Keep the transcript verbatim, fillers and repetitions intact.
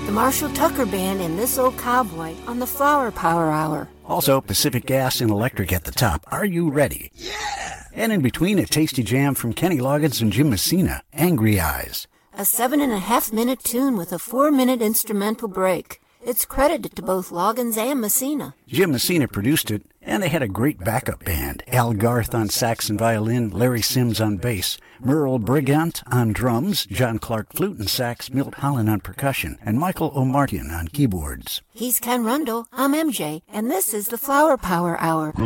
The Marshall Tucker Band and This Old Cowboy on the Flower Power Hour. Also, Pacific Gas and Electric at the top. Are you ready? Yeah! And in between, a tasty jam from Kenny Loggins and Jim Messina, Angry Eyes. A seven and a half minute tune with a four minute instrumental break. It's credited to both Loggins and Messina. Jim Messina produced it, and they had a great backup band. Al Garth on sax and violin, Larry Sims on bass, Merle Brigant on drums, John Clark flute and sax, Milt Holland on percussion, and Michael O'Martin on keyboards. He's Ken Rundle, I'm M J, and this is the Flower Power Hour.